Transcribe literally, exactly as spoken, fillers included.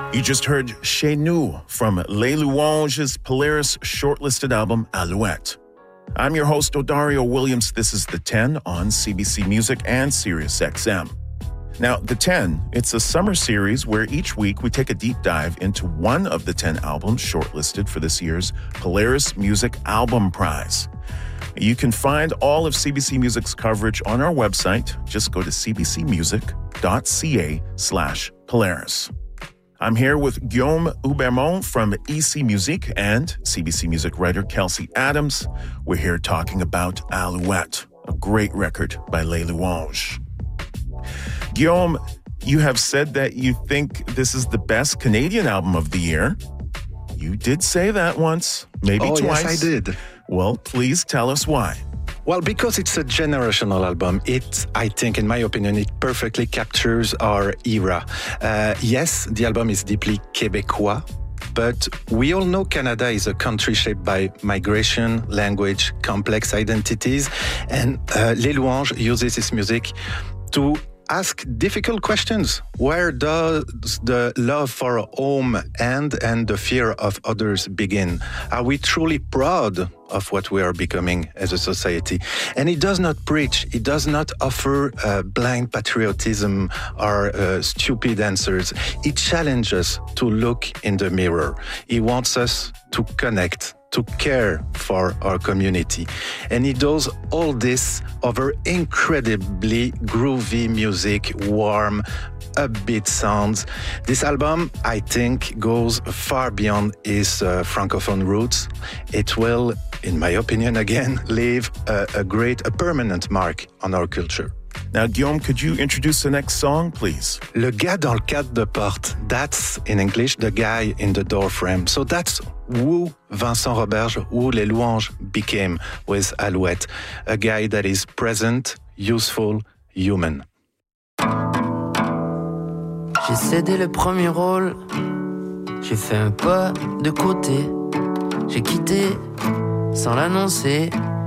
You just heard Chez Nous from Les Louanges' Polaris shortlisted album Alouette. I'm your host, Odario Williams. This is The ten on C B C Music and SiriusXM. Now, The ten, it's a summer series where each week we take a deep dive into one of the ten albums shortlisted for this year's Polaris Music Album Prize. You can find all of C B C Music's coverage on our website. Just go to cbcmusic.ca slash Polaris. I'm here with Guillaume Hubermont from E C Musique and C B C Music writer Kelsey Adams. We're here talking about Alouette, a great record by Les Louanges. Guillaume, you have said that you think this is the best Canadian album of the year. You did say that once, maybe oh, twice. Yes, I did. Well, please tell us why. Well, because it's a generational album, it, I think, in my opinion, it perfectly captures our era. Uh, yes, the album is deeply Québécois, but we all know Canada is a country shaped by migration, language, complex identities, and uh, Les Louanges uses this music to ask difficult questions. Where does the love for home end and the fear of others begin? Are we truly proud of what we are becoming as a society? And it does not preach, it does not offer uh, blind patriotism or uh, stupid answers. It challenges us to look in the mirror. It wants us to connect, to care for our community. And he does all this over incredibly groovy music, warm, upbeat sounds. This album, I think, goes far beyond his uh, Francophone roots. It will, in my opinion, again, leave a, a great, a permanent mark on our culture. Now, Guillaume, could you introduce the next song, please? Le gars dans le cadre de porte. That's, in English, the guy in the door frame. So that's who Vincent Roberge, who Les Louanges became with Alouette. A guy that is present, useful, human. J'ai cédé le premier rôle. J'ai fait un pas de côté. J'ai quitté sans l'annoncer.